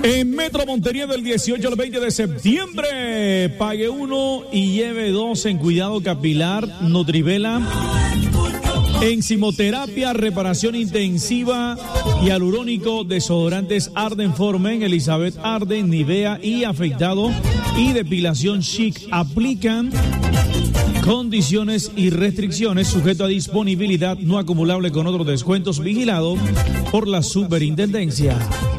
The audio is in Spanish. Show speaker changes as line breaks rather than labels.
En Metro Montería del 18 al 20 de septiembre, pague 1 y lleve 2 en cuidado capilar, Nutrivela, enzimoterapia, reparación intensiva, hialurónico, desodorantes Arden Formen, Elizabeth Arden, Nivea y afeitado y depilación Chic. Aplican condiciones y restricciones, sujeto a disponibilidad, no acumulable con otros descuentos, vigilado por la Superintendencia.